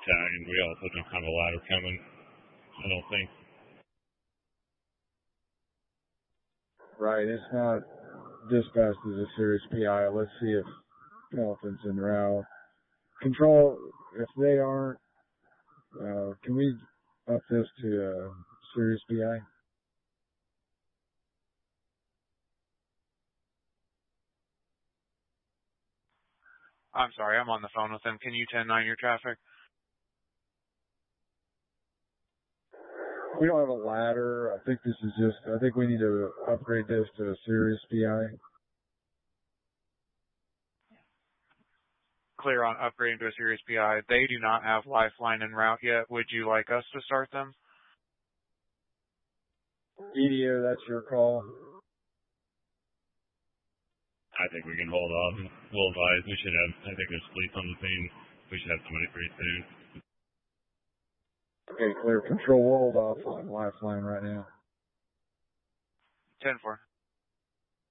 tag, and we also don't have a ladder coming, I don't think. Right, it's not dispatched as a serious PI. Let's see if elephant's en route. Control, if they aren't, can we up this to serious PI? I'm sorry, I'm on the phone with them. Can you 10-9 your traffic? We don't have a ladder. I think we need to upgrade this to a serious PI. Clear on upgrading to a serious PI. They do not have Lifeline en route yet. Would you like us to start them? EDO, that's your call. I think we can hold off. We'll advise. I think there's police on the scene. We should have somebody pretty soon. Okay, clear. Control, we'll hold off on Lifeline right now. 10-4.